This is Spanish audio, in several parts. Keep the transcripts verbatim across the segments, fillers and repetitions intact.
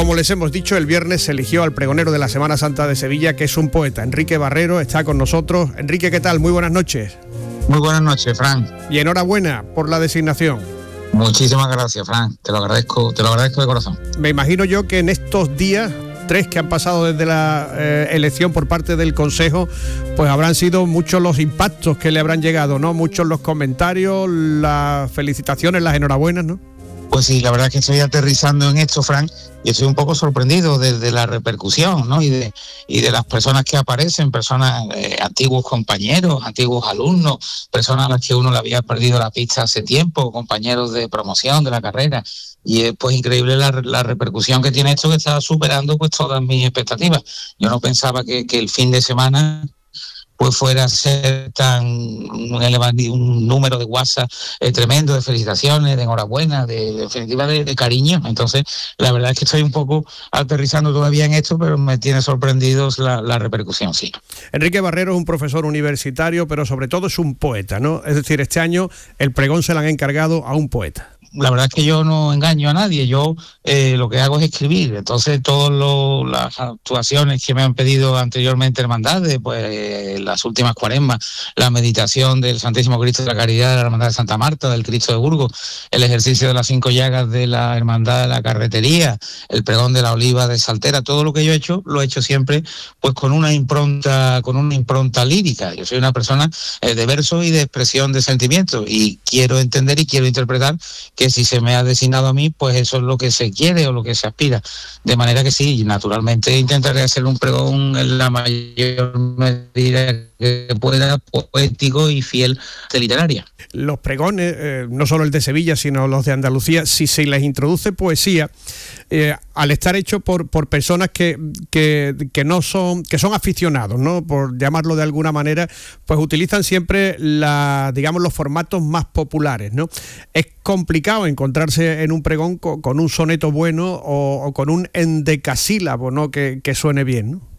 Como les hemos dicho, el viernes se eligió al pregonero de la Semana Santa de Sevilla, que es un poeta. Enrique Barrero está con nosotros. Enrique, ¿qué tal? Muy buenas noches. Muy buenas noches, Fran. Y enhorabuena por la designación. Muchísimas gracias, Fran. Te lo agradezco, te lo agradezco de corazón. Me imagino yo que en estos días, tres que han pasado desde la eh, elección por parte del Consejo, pues habrán sido muchos los impactos que le habrán llegado, ¿no? Muchos los comentarios, las felicitaciones, las enhorabuenas, ¿no? Pues sí, la verdad es que estoy aterrizando en esto, Fran, y estoy un poco sorprendido de, de la repercusión, ¿no? Y de, y de las personas que aparecen, personas, eh, antiguos compañeros, antiguos alumnos, personas a las que uno le había perdido la pista hace tiempo, compañeros de promoción de la carrera. Y es pues increíble la, la repercusión que tiene esto, que está superando pues todas mis expectativas. Yo no pensaba que, que el fin de semana pues fuera a ser tan un, elevado, un número de WhatsApp eh, tremendo, de felicitaciones, de enhorabuena, de, de definitiva de, de cariño. Entonces, la verdad es que estoy un poco aterrizando todavía en esto, pero me tiene sorprendidos la, la repercusión, sí. Enrique Barrero es un profesor universitario, pero sobre todo es un poeta, ¿no? Es decir, este año el pregón se lo han encargado a un poeta. La verdad es que yo no engaño a nadie, yo eh, lo que hago es escribir. Entonces todas las actuaciones que me han pedido anteriormente hermandades, pues eh, las últimas cuaresmas, la meditación del Santísimo Cristo de la Caridad de la Hermandad de Santa Marta, del Cristo de Burgos, el ejercicio de las cinco llagas de la Hermandad de la Carretería, el pregón de la Oliva de Saltera, todo lo que yo he hecho, lo he hecho siempre pues con una impronta, con una impronta lírica. Yo soy una persona eh, de verso y de expresión de sentimientos, y quiero entender y quiero interpretar que que si se me ha designado a mí, pues eso es lo que se quiere o lo que se aspira. De manera que sí, naturalmente intentaré hacer un pregón en la mayor medida que pueda, poético y fiel de literaria. Los pregones, eh, no solo el de Sevilla, sino los de Andalucía, si se les introduce poesía, eh, al estar hecho por, por personas que, que, que no son, que son aficionados, ¿no? Por llamarlo de alguna manera, pues utilizan siempre la, digamos, los formatos más populares, ¿no? Es complicado encontrarse en un pregón con, con un soneto bueno o, o con un endecasílabo, ¿no? Que, que suene bien, ¿no?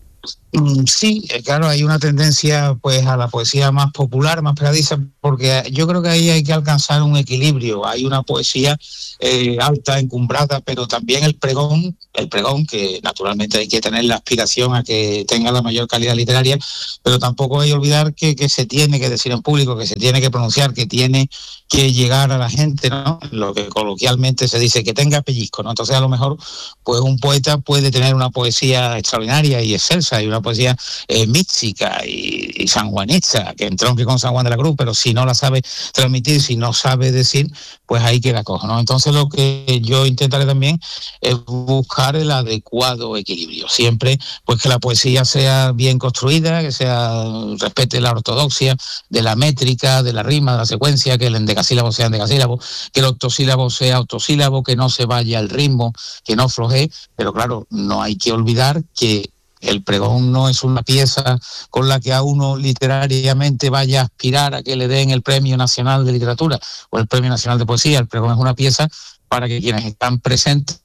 Sí, claro, hay una tendencia pues a la poesía más popular, más pegadiza, porque yo creo que ahí hay que alcanzar un equilibrio. Hay una poesía eh, alta, encumbrada, pero también el pregón, el pregón que naturalmente hay que tener la aspiración a que tenga la mayor calidad literaria, pero tampoco hay que olvidar que, que se tiene que decir en público, que se tiene que pronunciar, que tiene que llegar a la gente, ¿no? Lo que coloquialmente se dice, que tenga pellizco, ¿no? Entonces a lo mejor pues un poeta puede tener una poesía extraordinaria y excelsa, y una poesía eh, mística y, y sanjuanista, que entronque con San Juan de la Cruz, pero si no la sabe transmitir, si no sabe decir, pues ahí queda cojo, ¿no? Entonces lo que yo intentaré también es buscar el adecuado equilibrio, siempre pues que la poesía sea bien construida, que sea respete la ortodoxia de la métrica, de la rima, de la secuencia, que el endecasílabo sea endecasílabo, que el octosílabo sea octosílabo, que no se vaya al ritmo, que no flojee, pero claro, no hay que olvidar que el pregón no es una pieza con la que a uno literariamente vaya a aspirar a que le den el Premio Nacional de Literatura o el Premio Nacional de Poesía. El pregón es una pieza para que quienes están presentes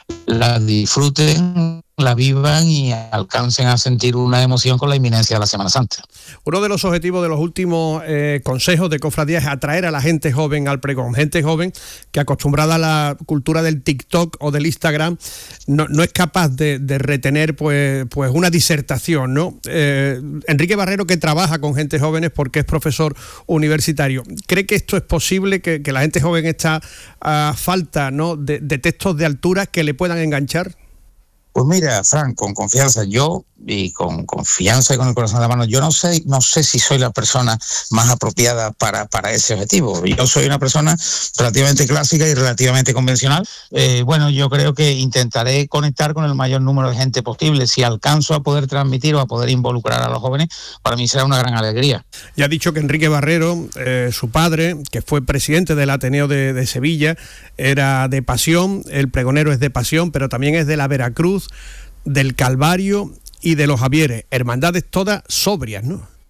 la disfruten, la vivan y alcancen a sentir una emoción con la inminencia de la Semana Santa. Uno de los objetivos de los últimos eh, consejos de cofradía es atraer a la gente joven al pregón. Gente joven que, acostumbrada a la cultura del TikTok o del Instagram, no, no es capaz de, de retener pues, pues una disertación, ¿no? Eh, Enrique Barrero, que trabaja con gente jóvenes porque es profesor universitario, ¿cree que esto es posible, que, que la gente joven está a falta, ¿no?, de, de textos de altura que le puedan enganchar? Pues mira, Fran, con confianza, yo y con confianza y con el corazón en la mano, yo no sé, no sé si soy la persona más apropiada para, para ese objetivo. Yo soy una persona relativamente clásica y relativamente convencional. Eh, bueno, yo creo que intentaré conectar con el mayor número de gente posible. Si alcanzo a poder transmitir o a poder involucrar a los jóvenes, para mí será una gran alegría. Ya ha dicho que Enrique Barrero, eh, su padre, que fue presidente del Ateneo de, de Sevilla, era de Pasión, el pregonero es de Pasión, pero también es de la Veracruz, del Calvario y de los Javieres, hermandades todas sobrias, ¿no?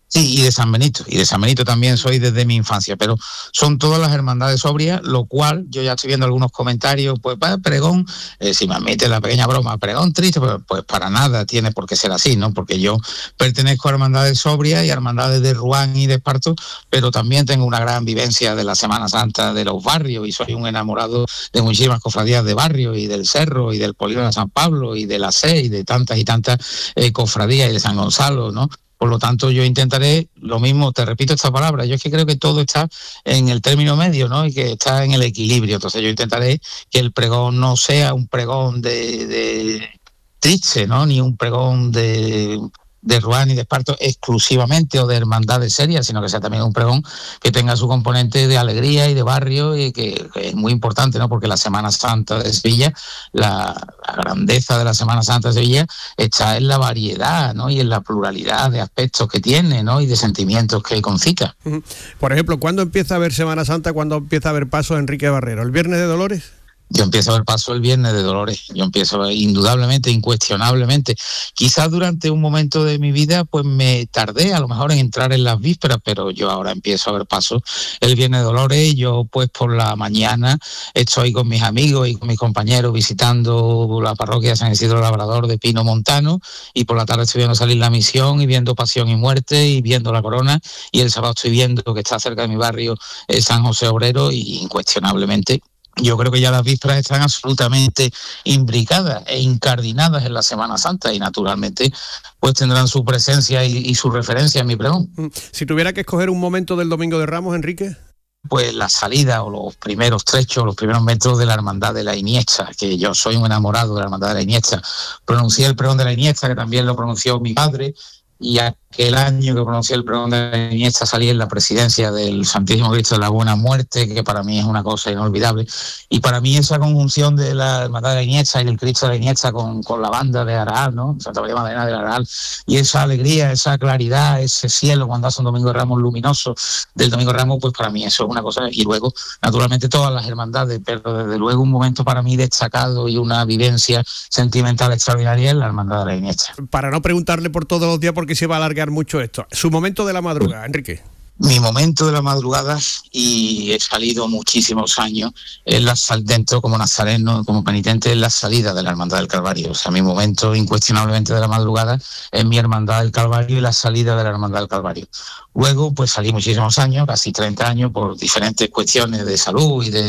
Sí, y de San Benito, y de San Benito también soy desde mi infancia, pero son todas las hermandades sobrias, lo cual yo ya estoy viendo algunos comentarios, pues para pregón, eh, si me admite la pequeña broma, pregón triste, pues, pues para nada tiene por qué ser así, ¿no? Porque yo pertenezco a hermandades sobrias y a hermandades de Ruán y de Esparto, pero también tengo una gran vivencia de la Semana Santa de los barrios y soy un enamorado de muchísimas cofradías de barrio y del Cerro y del Polígono de San Pablo y de la C E y de tantas y tantas eh, cofradías y de San Gonzalo, ¿no? Por lo tanto, yo intentaré, lo mismo, te repito esta palabra, yo es que creo que todo está en el término medio, ¿no? Y que está en el equilibrio. Entonces yo intentaré que el pregón no sea un pregón de, de triste, ¿no? Ni un pregón de... de Ruán y de Esparto exclusivamente o de hermandades serias, sino que sea también un pregón que tenga su componente de alegría y de barrio y que, que es muy importante, ¿no? Porque la Semana Santa de Sevilla, la, la grandeza de la Semana Santa de Sevilla está en la variedad, ¿no? Y en la pluralidad de aspectos que tiene, ¿no? Y de sentimientos que concita. Por ejemplo, ¿cuándo empieza a haber Semana Santa? ¿Cuándo empieza a haber paso Enrique Barrero? ¿El Viernes de Dolores? Yo empiezo a ver paso el Viernes de Dolores, yo empiezo a ver indudablemente, incuestionablemente. Quizás durante un momento de mi vida pues me tardé a lo mejor en entrar en las vísperas, pero yo ahora empiezo a ver paso el Viernes de Dolores. Yo pues por la mañana estoy con mis amigos y con mis compañeros visitando la parroquia de San Isidro Labrador de Pino Montano, y por la tarde estoy viendo salir la misión y viendo Pasión y Muerte y viendo la corona, y el sábado estoy viendo que está cerca de mi barrio eh, San José Obrero, y incuestionablemente yo creo que ya las vísperas están absolutamente imbricadas e incardinadas en la Semana Santa, y naturalmente pues tendrán su presencia y, y su referencia en mi pregón. Si tuviera que escoger un momento del Domingo de Ramos, Enrique. Pues la salida o los primeros trechos, los primeros metros de la Hermandad de la Iniesta, que yo soy un enamorado de la Hermandad de la Iniesta. Pronuncié el pregón de la Iniesta, que también lo pronunció mi padre, y aquel año que pronuncié el pregón de la Iniesta salí en la presidencia del Santísimo Cristo de la Buena Muerte, que para mí es una cosa inolvidable. Y para mí esa conjunción de la Hermandad de la Iniesta y el Cristo de la Iniesta con, con la banda de Araal, ¿no? Santa María Magdalena de Araal, y esa alegría, esa claridad, ese cielo cuando hace un Domingo de Ramos luminoso del Domingo de Ramos, pues para mí eso es una cosa. Y luego, naturalmente, todas las hermandades, pero desde luego un momento para mí destacado y una vivencia sentimental extraordinaria en la Hermandad de la Iniesta. Para no preguntarle por todos los días, porque se va a alargar mucho esto. Su momento de la madrugada, Enrique. Mi momento de la madrugada, y he salido muchísimos años en la sal dentro como nazareno, como penitente, en la salida de la Hermandad del Calvario. O sea, mi momento incuestionablemente de la madrugada es mi Hermandad del Calvario y la salida de la Hermandad del Calvario. Luego, pues salí muchísimos años, casi treinta años, por diferentes cuestiones de salud y de,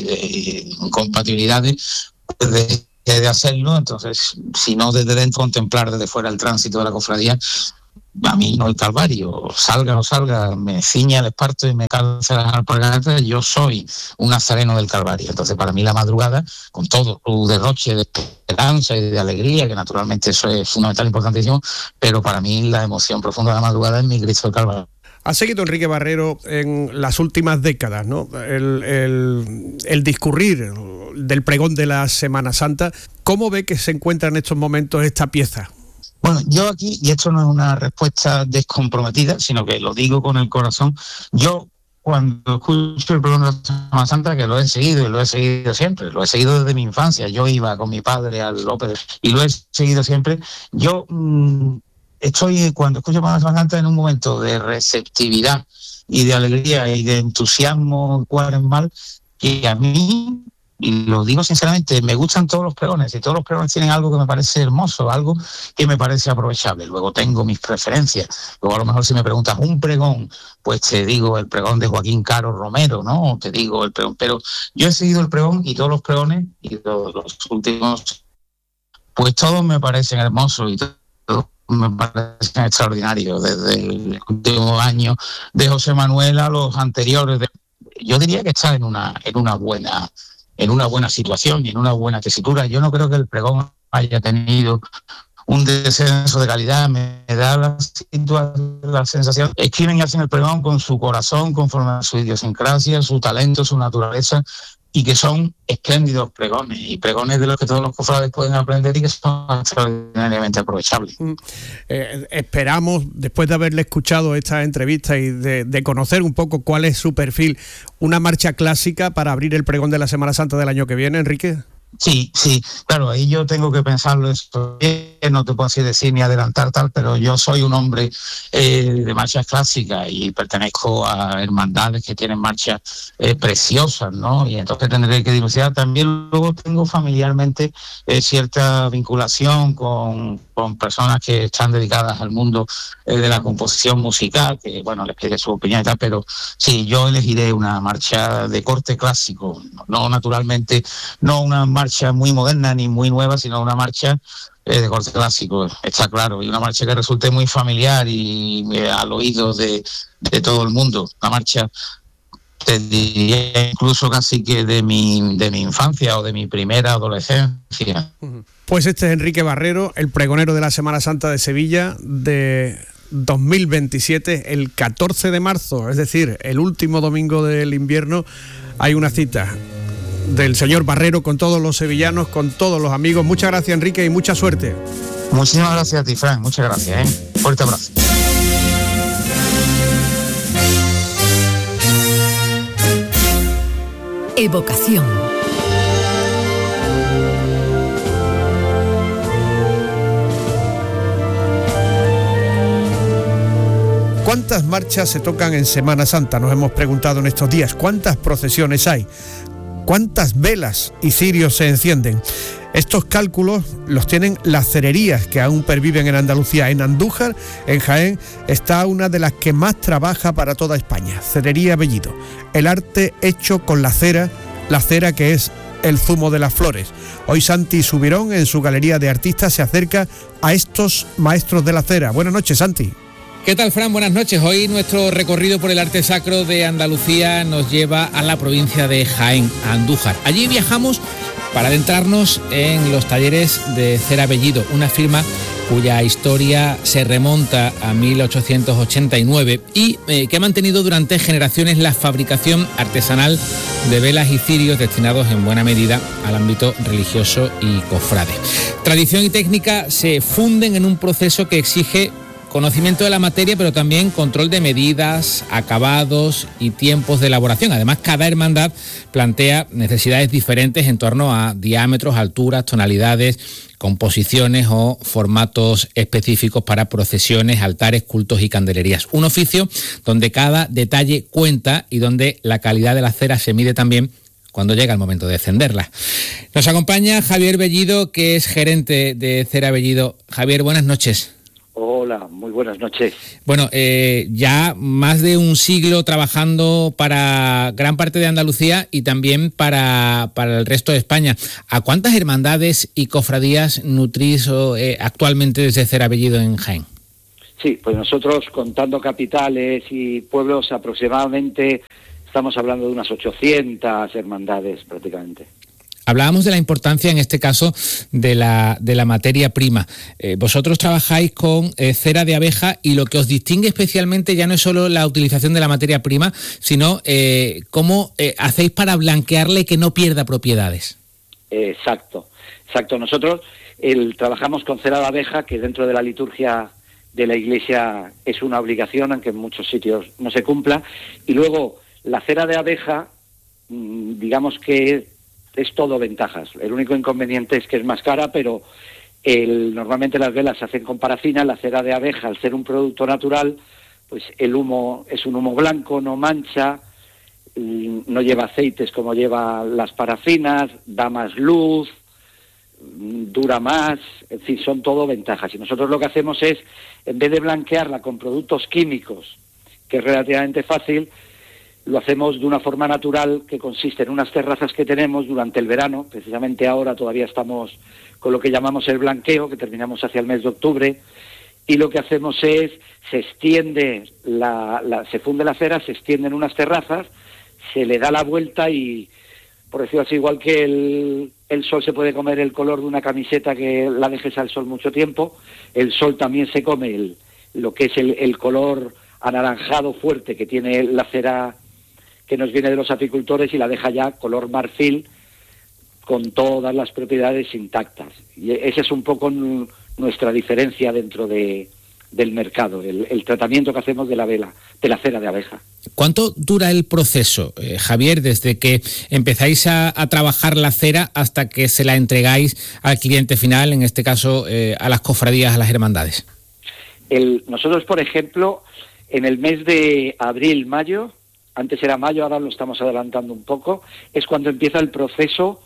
de incompatibilidades, pues de, de hacerlo. Entonces, si no desde dentro, contemplar desde fuera el tránsito de la cofradía. A mí no el Calvario, salga o no salga, me ciña el esparto y me calza las alpargatas, yo soy un nazareno del Calvario. Entonces para mí la madrugada, con todo su derroche de esperanza y de alegría, que naturalmente eso es fundamental, importantísimo, pero para mí la emoción profunda de la madrugada es mi Cristo del Calvario. Ha seguido Enrique Barrero en las últimas décadas, ¿no? El, el, el discurrir del pregón de la Semana Santa. ¿Cómo ve que se encuentra en estos momentos esta pieza? Bueno, yo aquí, y esto no es una respuesta descomprometida, sino que lo digo con el corazón, yo cuando escucho el pregón de la Semana Santa, que lo he seguido y lo he seguido siempre, lo he seguido desde mi infancia, yo iba con mi padre al López y lo he seguido siempre, yo mmm, estoy cuando escucho la Semana Santa en un momento de receptividad y de alegría y de entusiasmo cuaresmal, que a mí, y lo digo sinceramente, me gustan todos los pregones, y todos los pregones tienen algo que me parece hermoso, algo que me parece aprovechable. Luego tengo mis preferencias. Luego a lo mejor si me preguntas un pregón, pues te digo el pregón de Joaquín Caro Romero, ¿no? Te digo el pregón, pero yo he seguido el pregón y todos los pregones y todos los últimos, pues todos me parecen hermosos y todos me parecen extraordinarios, desde el último año de José Manuel a los anteriores. De, yo diría que está en una, en una buena... en una buena situación y en una buena tesitura. Yo no creo que el pregón haya tenido un descenso de calidad. Me da la, la sensación, escriben y hacen el pregón con su corazón, conforme a su idiosincrasia, su talento, su naturaleza, y que son espléndidos pregones, y pregones de los que todos los cofrades pueden aprender y que son extraordinariamente aprovechables. Mm. Eh, esperamos, después de haberle escuchado esta entrevista y de, de conocer un poco cuál es su perfil, una marcha clásica para abrir el pregón de la Semana Santa del año que viene, Enrique. Sí, sí, claro, ahí yo tengo que pensarlo, esto no te puedo así decir ni adelantar tal, pero yo soy un hombre eh, de marchas clásicas y pertenezco a hermandades que tienen marchas eh, preciosas, ¿no? Y entonces tendré que dilucidar. También luego tengo familiarmente eh, cierta vinculación con, con personas que están dedicadas al mundo eh, de la composición musical, que bueno, les pediré su opinión y tal, pero sí, yo elegiré una marcha de corte clásico, no naturalmente, no una marcha muy moderna ni muy nueva, sino una marcha eh, de corte clásico, está claro, y una marcha que resulte muy familiar y eh, al oído de, de todo el mundo. Una marcha, te diría incluso casi que de mi, de mi infancia o de mi primera adolescencia. Pues este es Enrique Barrero, el pregonero de la Semana Santa de Sevilla de dos mil veintisiete, el catorce de marzo, es decir, el último domingo del invierno. Hay una cita del señor Barrero con todos los sevillanos, con todos los amigos. Muchas gracias, Enrique, y mucha suerte. Muchísimas gracias a ti, Fran, muchas gracias, ¿eh? Fuerte abrazo. Evocación. ¿Cuántas marchas se tocan en Semana Santa? Nos hemos preguntado en estos días. ¿Cuántas procesiones hay? ¿Cuántas velas y cirios se encienden? Estos cálculos los tienen las cererías que aún perviven en Andalucía. En Andújar, en Jaén, está una de las que más trabaja para toda España, Cerería Bellido. El arte hecho con la cera, la cera que es el zumo de las flores. Hoy Santi Subirón, en su galería de artistas, se acerca a estos maestros de la cera. Buenas noches, Santi. ¿Qué tal, Fran? Buenas noches. Hoy nuestro recorrido por el arte sacro de Andalucía nos lleva a la provincia de Jaén, a Andújar. Allí viajamos para adentrarnos en los talleres de Cera Bellido, una firma cuya historia se remonta a mil ochocientos ochenta y nueve y eh, que ha mantenido durante generaciones la fabricación artesanal de velas y cirios destinados en buena medida al ámbito religioso y cofrade. Tradición y técnica se funden en un proceso que exige conocimiento de la materia, pero también control de medidas, acabados y tiempos de elaboración. Además, cada hermandad plantea necesidades diferentes en torno a diámetros, alturas, tonalidades, composiciones o formatos específicos para procesiones, altares, cultos y candelerías. Un oficio donde cada detalle cuenta y donde la calidad de la cera se mide también cuando llega el momento de encenderla. Nos acompaña Javier Bellido, que es gerente de Cera Bellido. Javier, buenas noches. Hola, muy buenas noches. Bueno, eh, ya más de un siglo trabajando para gran parte de Andalucía y también para, para el resto de España. ¿A cuántas hermandades y cofradías nutrís eh, actualmente desde Cera Bellido en Jaén? Sí, pues nosotros, contando capitales y pueblos, aproximadamente estamos hablando de unas ochocientas hermandades prácticamente. Hablábamos de la importancia, en este caso, de la, de la materia prima. Eh, vosotros trabajáis con eh, cera de abeja y lo que os distingue especialmente ya no es solo la utilización de la materia prima, sino eh, cómo eh, hacéis para blanquearle que no pierda propiedades. Exacto, exacto. Nosotros el, trabajamos con cera de abeja, que dentro de la liturgia de la Iglesia es una obligación, aunque en muchos sitios no se cumpla. Y luego, la cera de abeja, digamos que es todo ventajas. El único inconveniente es que es más cara, pero el, normalmente las velas se hacen con parafina. La cera de abeja, al ser un producto natural, pues el humo es un humo blanco, no mancha, no lleva aceites como lleva las parafinas, da más luz, dura más, en fin, son todo ventajas. Y nosotros lo que hacemos es, en vez de blanquearla con productos químicos, que es relativamente fácil, lo hacemos de una forma natural, que consiste en unas terrazas que tenemos durante el verano. Precisamente ahora todavía estamos con lo que llamamos el blanqueo, que terminamos hacia el mes de octubre, y lo que hacemos es, se extiende, la, la, se funde la cera, se extienden unas terrazas, se le da la vuelta y, por decirlo así, igual que el, el sol se puede comer el color de una camiseta que la dejes al sol mucho tiempo, el sol también se come el, lo que es el, el color anaranjado fuerte que tiene la cera que nos viene de los apicultores, y la deja ya color marfil con todas las propiedades intactas. Y esa es un poco n- nuestra diferencia dentro de, del mercado, el, el tratamiento que hacemos de la vela, de la cera de abeja. ¿Cuánto dura el proceso, eh, Javier, desde que empezáis a, a trabajar la cera hasta que se la entregáis al cliente final, en este caso eh, a las cofradías, a las hermandades? El, nosotros, por ejemplo, en el mes de abril, mayo, antes era mayo, ahora lo estamos adelantando un poco, es cuando empieza el proceso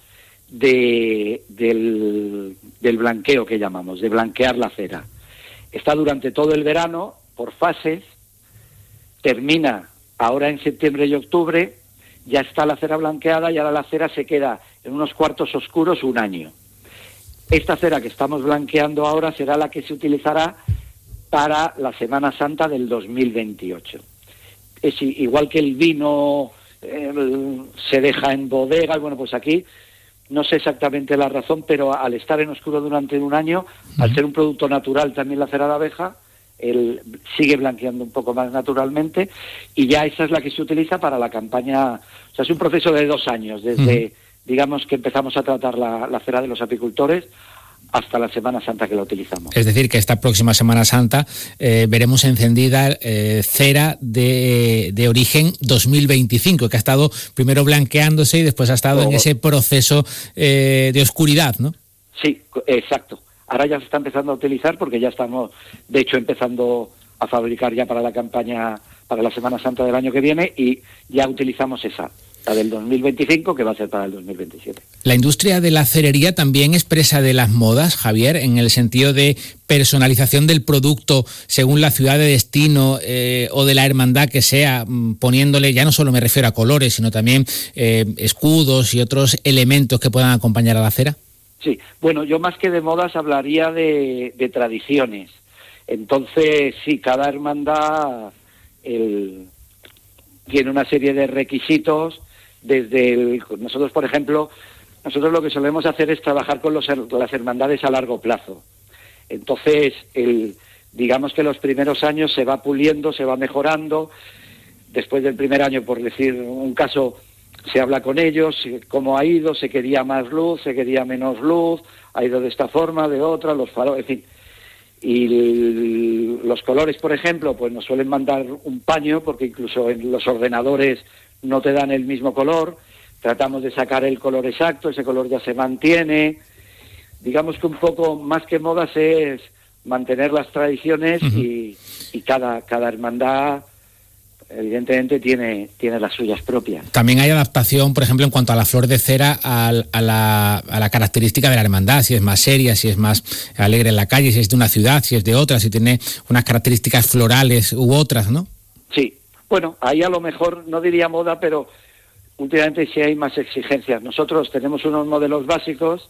de, del, del blanqueo que llamamos, de blanquear la cera. Está durante todo el verano, por fases, termina ahora en septiembre y octubre, ya está la cera blanqueada y ahora la cera se queda en unos cuartos oscuros un año. Esta cera que estamos blanqueando ahora será la que se utilizará para la Semana Santa del dos mil veintiocho. Es igual que el vino eh, se deja en bodegas, bueno, pues aquí no sé exactamente la razón, pero al estar en oscuro durante un año, uh-huh. al ser un producto natural también la cera de abeja, él sigue blanqueando un poco más naturalmente y ya esa es la que se utiliza para la campaña. O sea, es un proceso de dos años, desde, uh-huh. digamos, que empezamos a tratar la, la cera de los apicultores hasta la Semana Santa que la utilizamos. Es decir, que esta próxima Semana Santa eh, veremos encendida eh, cera de, de origen dos mil veinticinco, que ha estado primero blanqueándose y después ha estado oh. en ese proceso eh, de oscuridad, ¿no? Sí, exacto. Ahora ya se está empezando a utilizar porque ya estamos, de hecho, empezando a fabricar ya para la campaña, para la Semana Santa del año que viene, y ya utilizamos esa, la del dos mil veinticinco, que va a ser para el dos mil veintisiete. La industria de la cerería también es presa de las modas, Javier, en el sentido de personalización del producto según la ciudad de destino eh, o de la hermandad que sea, poniéndole, ya no solo me refiero a colores, sino también eh, escudos y otros elementos que puedan acompañar a la cera. Sí, bueno, yo más que de modas hablaría de, de tradiciones. Entonces, sí, cada hermandad el, tiene una serie de requisitos. Desde el, nosotros, por ejemplo, nosotros lo que solemos hacer es trabajar con los, las hermandades a largo plazo. Entonces, el, digamos que los primeros años se va puliendo, se va mejorando. Después del primer año, por decir un caso, se habla con ellos, cómo ha ido, se quería más luz, se quería menos luz, ha ido de esta forma, de otra, los faros, en fin. Y el, los colores, por ejemplo, pues nos suelen mandar un paño, porque incluso en los ordenadores no te dan el mismo color. Tratamos de sacar el color exacto, ese color ya se mantiene. Digamos que un poco más que modas es mantener las tradiciones. uh-huh. y, y cada, cada hermandad evidentemente tiene, tiene las suyas propias. También hay adaptación, por ejemplo, en cuanto a la flor de cera, a, a, la, a la característica de la hermandad, si es más seria, si es más alegre en la calle, si es de una ciudad, si es de otra, si tiene unas características florales u otras, ¿no? Sí, bueno, ahí a lo mejor no diría moda, pero últimamente sí hay más exigencias. Nosotros tenemos unos modelos básicos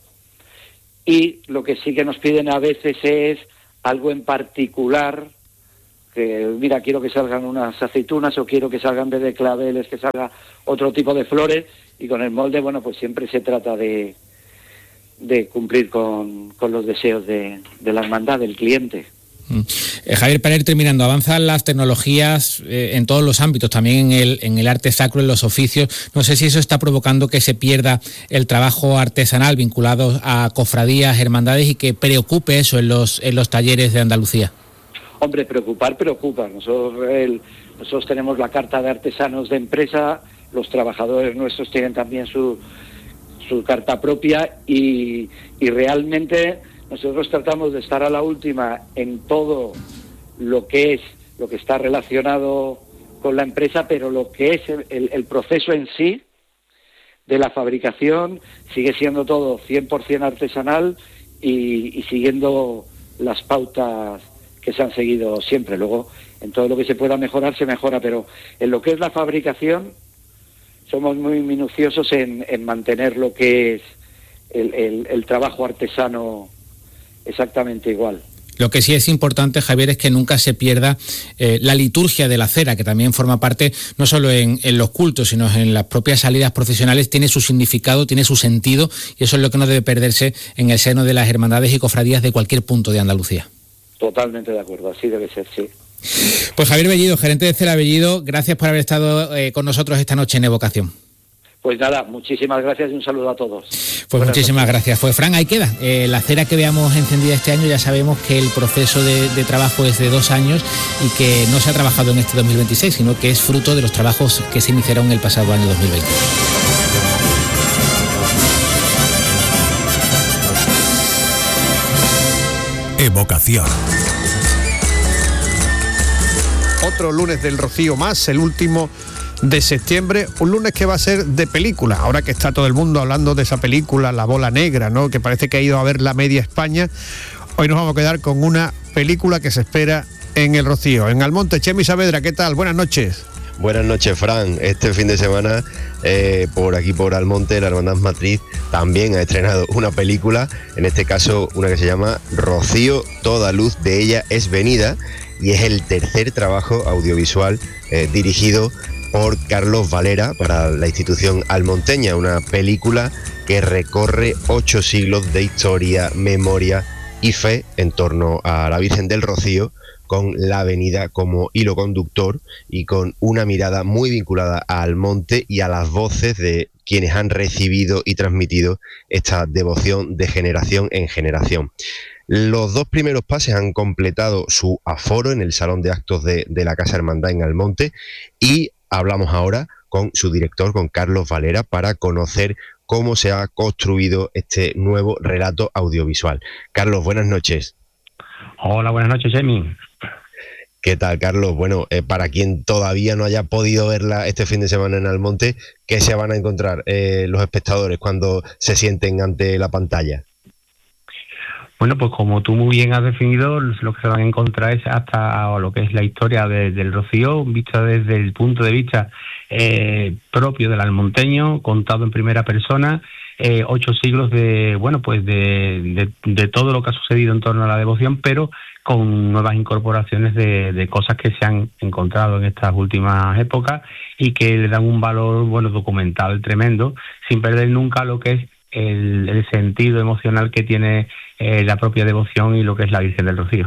y lo que sí que nos piden a veces es algo en particular, que mira, quiero que salgan unas aceitunas o quiero que salgan en vez de claveles, que salga otro tipo de flores, y con el molde, bueno, pues siempre se trata de, de cumplir con, con los deseos de, de la hermandad, del cliente. Eh, Javier, para ir terminando, avanzan las tecnologías eh, en todos los ámbitos, también en el, en el arte sacro, en los oficios. No sé si eso está provocando que se pierda el trabajo artesanal vinculado a cofradías, hermandades, y que preocupe eso en los, en los talleres de Andalucía. Hombre, preocupar, preocupa. Nosotros, el, nosotros tenemos la carta de artesanos de empresa, los trabajadores nuestros tienen también su, su carta propia y, y realmente nosotros tratamos de estar a la última en todo lo que es, lo que está relacionado con la empresa, pero lo que es el, el, el proceso en sí de la fabricación sigue siendo todo cien por ciento artesanal y, y siguiendo las pautas que se han seguido siempre. Luego, en todo lo que se pueda mejorar, se mejora, pero en lo que es la fabricación, somos muy minuciosos en, en mantener lo que es el, el, el trabajo artesano exactamente igual. Lo que sí es importante, Javier, es que nunca se pierda eh, la liturgia de la cera, que también forma parte, no solo en, en los cultos, sino en las propias salidas profesionales, tiene su significado, tiene su sentido, y eso es lo que no debe perderse en el seno de las hermandades y cofradías de cualquier punto de Andalucía. Totalmente de acuerdo, así debe ser, sí. Pues Javier Bellido, gerente de Cera Bellido, gracias por haber estado eh, con nosotros esta noche en Evocación. Pues nada, muchísimas gracias y un saludo a todos. Pues Buenas muchísimas noches. gracias. Pues Fran, ahí queda. Eh, la cera que veamos encendida este año, ya sabemos que el proceso de, de trabajo es de dos años y que no se ha trabajado en este dos mil veintiséis, sino que es fruto de los trabajos que se iniciaron el pasado año dos mil veinte. Evocación. Otro lunes del Rocío más, el último de septiembre, un lunes que va a ser de película, ahora que está todo el mundo hablando de esa película, La Bola Negra, ¿no?, que parece que ha ido a ver la media España. Hoy nos vamos a quedar con una película que se espera en el Rocío. En Almonte, Chemi Saavedra, ¿qué tal? Buenas noches. Buenas noches, Fran. Este fin de semana, eh, por aquí por Almonte, la Hermandad Matriz también ha estrenado una película, en este caso una que se llama Rocío, toda luz de ella es venida, y es el tercer trabajo audiovisual eh, dirigido por Carlos Valera para la institución almonteña, una película que recorre ocho siglos de historia, memoria y fe en torno a la Virgen del Rocío, con la avenida como hilo conductor y con una mirada muy vinculada al monte y a las voces de quienes han recibido y transmitido esta devoción de generación en generación. Los dos primeros pases han completado su aforo en el Salón de Actos de, de la Casa Hermandad en Almonte, y hablamos ahora con su director, con Carlos Valera, para conocer cómo se ha construido este nuevo relato audiovisual. Carlos, buenas noches. Hola, buenas noches, Chemi. ¿Qué tal, Carlos? Bueno, eh, para quien todavía no haya podido verla este fin de semana en Almonte, ¿qué se van a encontrar eh, los espectadores cuando se sienten ante la pantalla? Bueno, pues como tú muy bien has definido, lo que se van a encontrar es hasta lo que es la historia de, del Rocío, vista desde el punto de vista eh, propio del almonteño, contado en primera persona, eh, ocho siglos de, bueno, pues de, de, de todo lo que ha sucedido en torno a la devoción, pero con nuevas incorporaciones de, de cosas que se han encontrado en estas últimas épocas y que le dan un valor, bueno, documental tremendo, sin perder nunca lo que es el, el sentido emocional que tiene eh, la propia devoción y lo que es la Virgen del Rocío.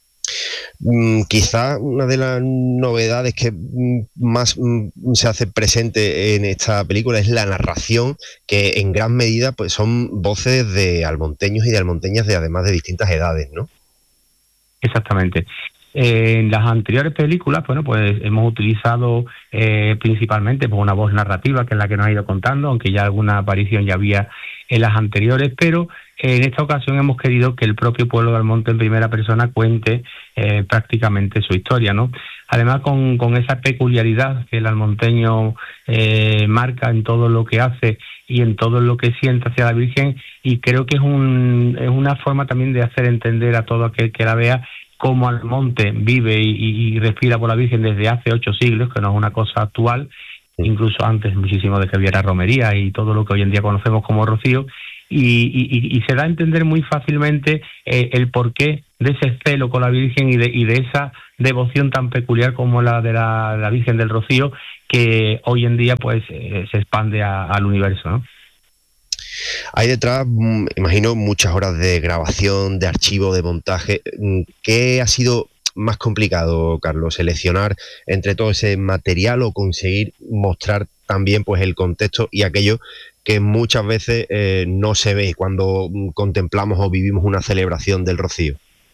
Mm, quizá una de las novedades que mm, más mm, se hace presente en esta película es la narración, que en gran medida pues son voces de almonteños y de almonteñas de además de distintas edades, ¿no? Exactamente. Eh, en las anteriores películas, bueno, pues hemos utilizado eh, principalmente pues, una voz narrativa, que es la que nos ha ido contando, aunque ya alguna aparición ya había en las anteriores, pero eh, en esta ocasión hemos querido que el propio pueblo de Almonte en primera persona cuente eh, prácticamente su historia, ¿no? Además, con, con esa peculiaridad que el almonteño eh, marca en todo lo que hace y en todo lo que siente hacia la Virgen, y creo que es, un, es una forma también de hacer entender a todo aquel que la vea cómo Almonte vive y, y respira por la Virgen desde hace ocho siglos, que no es una cosa actual, incluso antes muchísimo de que hubiera romería y todo lo que hoy en día conocemos como Rocío, y, y, y se da a entender muy fácilmente eh, el porqué de ese celo con la Virgen y de, y de esa devoción tan peculiar como la de la, la Virgen del Rocío, que hoy en día pues eh, se expande a, al universo, ¿no? Hay detrás, imagino, muchas horas de grabación, de archivo, de montaje. ¿Qué ha sido más complicado, Carlos? ¿Seleccionar entre todo ese material o conseguir mostrar también pues el contexto y aquello que muchas veces eh, no se ve cuando contemplamos o vivimos una celebración del Rocío?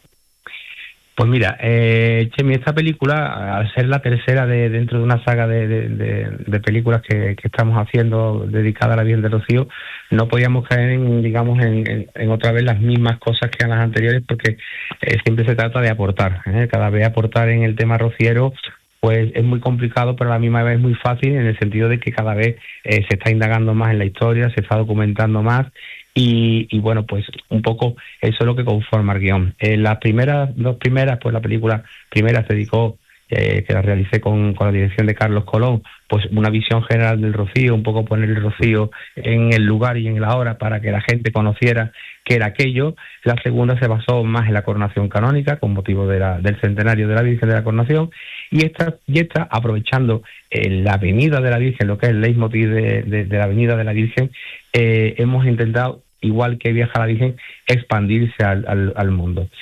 Pues mira, eh, Chemi, esta película, al ser la tercera de dentro de una saga de, de, de, de películas que, que estamos haciendo dedicada a la Virgen del Rocío, no podíamos caer en, digamos, en, en, en otra vez las mismas cosas que en las anteriores, porque eh, siempre se trata de aportar, ¿eh? Cada vez aportar en el tema rociero pues es muy complicado, pero a la misma vez es muy fácil, en el sentido de que cada vez eh, se está indagando más en la historia, se está documentando más. Y, y bueno, pues un poco eso es lo que conforma el guión. En las primeras, dos primeras, pues la película primera se dedicó, eh, que la realicé con, con la dirección de Carlos Colón, pues una visión general del Rocío, un poco poner el Rocío en el lugar y en la hora para que la gente conociera qué era aquello. La segunda se basó más en la coronación canónica, con motivo de la, del centenario de la Virgen de la Coronación, y esta, y esta aprovechando eh, la avenida de la Virgen, lo que es el leitmotiv de, de, de la avenida de la Virgen, eh, hemos intentado, igual que Viaja la Virgen, expandirse al, al, al mundo.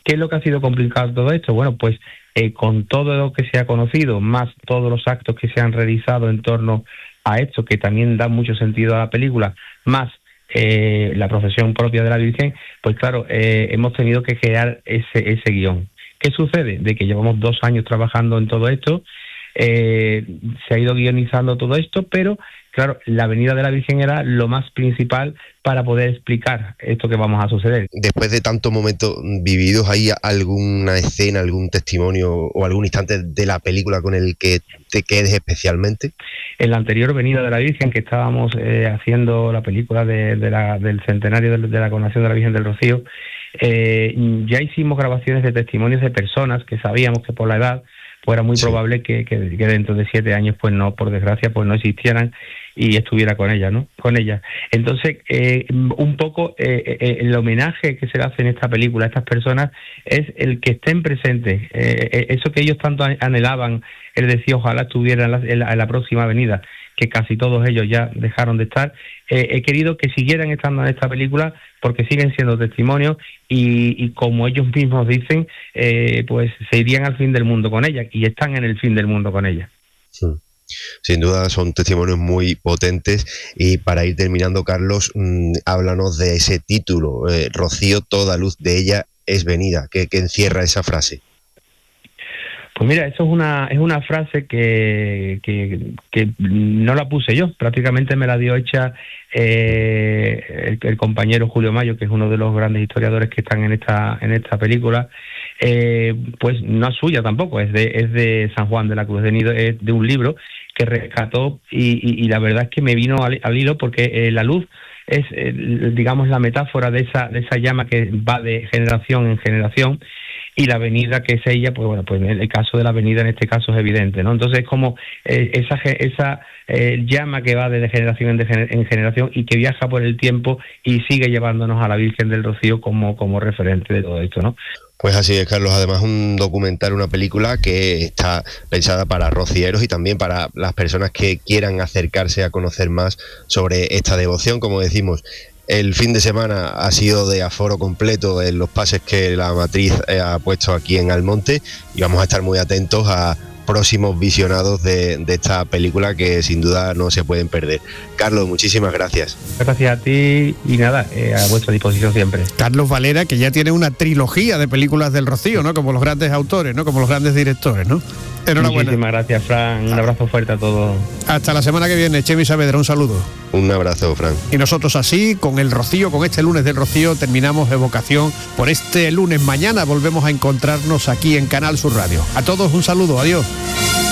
¿Qué es lo que ha sido complicado todo esto? Bueno, pues eh, con todo lo que se ha conocido, más todos los actos que se han realizado en torno a esto, que también da mucho sentido a la película, más eh, la profesión propia de la Virgen, pues claro, eh, hemos tenido que crear ese, ese guión. ¿Qué sucede? De que llevamos dos años trabajando en todo esto, eh, se ha ido guionizando todo esto, pero claro, la venida de la Virgen era lo más principal para poder explicar esto que vamos a suceder. Después de tantos momentos vividos, ¿hay alguna escena, algún testimonio o algún instante de la película con el que te quedes especialmente? En la anterior venida de la Virgen, que estábamos eh, haciendo la película de, de la, del centenario de, de la coronación de la Virgen del Rocío, eh, ya hicimos grabaciones de testimonios de personas que sabíamos que por la edad pues era muy sí. probable que, que, que dentro de siete años, pues no, por desgracia, pues no existieran y estuviera con ella, ¿no? Con ella. Entonces, eh, un poco eh, eh, el homenaje que se le hace en esta película a estas personas es el que estén presentes. Eh, eso que ellos tanto anhelaban, es decir, ojalá estuvieran en la, en la, en la próxima venida, que casi todos ellos ya dejaron de estar. Eh, he querido que siguieran estando en esta película porque siguen siendo testimonios y, y como ellos mismos dicen, eh, pues se irían al fin del mundo con ella y están en el fin del mundo con ella. Sí. Sin duda son testimonios muy potentes y para ir terminando, Carlos, mmm, háblanos de ese título, eh, Rocío, toda luz de ella es venida, que, que encierra esa frase. Pues mira, eso es una es una frase que, que, que no la puse yo, prácticamente me la dio hecha eh, el, el compañero Julio Mayo, que es uno de los grandes historiadores que están en esta en esta película. Eh, pues no es suya tampoco, es de es de San Juan de la Cruz de Nido, es de un libro que rescató y, y, y la verdad es que me vino al, al hilo porque eh, la luz es, eh, digamos, la metáfora de esa de esa llama que va de generación en generación. Y la avenida que es ella, pues bueno, pues en el caso de la avenida en este caso es evidente, ¿no? Entonces es como eh, esa esa eh, llama que va de generación en, de, en generación y que viaja por el tiempo y sigue llevándonos a la Virgen del Rocío como, como referente de todo esto, ¿no? Pues así es, Carlos. Además, un documental, una película que está pensada para rocieros y también para las personas que quieran acercarse a conocer más sobre esta devoción, como decimos. El fin de semana ha sido de aforo completo en los pases que la matriz ha puesto aquí en Almonte y vamos a estar muy atentos a próximos visionados de, de esta película que sin duda no se pueden perder. Carlos, muchísimas gracias. Gracias a ti y nada, eh, a vuestra disposición siempre. Carlos Valera, que ya tiene una trilogía de películas del Rocío, ¿no? Como los grandes autores, ¿no? Como los grandes directores, ¿no? Enhorabuena. Muchísimas gracias, Fran. Un abrazo fuerte a todos. Hasta la semana que viene. Chemi Saavedra, un saludo. Un abrazo, Fran. Y nosotros así, con el Rocío, con este lunes del Rocío, terminamos Evocación por este lunes. Mañana volvemos a encontrarnos aquí en Canal Sur Radio. A todos un saludo. Adiós.